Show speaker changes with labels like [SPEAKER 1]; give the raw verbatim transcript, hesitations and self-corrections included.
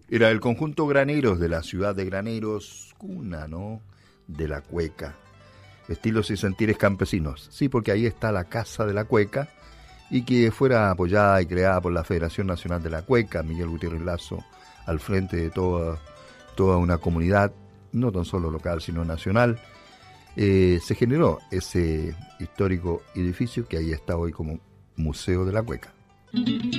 [SPEAKER 1] Era el conjunto Graneros de la ciudad de Graneros, cuna, ¿no?, de la cueca. Estilos y sentires campesinos. Sí, porque ahí está la Casa de la Cueca, y que fuera apoyada y creada por la Federación Nacional de la Cueca, Miguel Gutiérrez Lazo, al frente de toda, toda una comunidad, no tan solo local, sino nacional. Eh, se generó ese histórico edificio que ahí está hoy como Museo de la Cueca.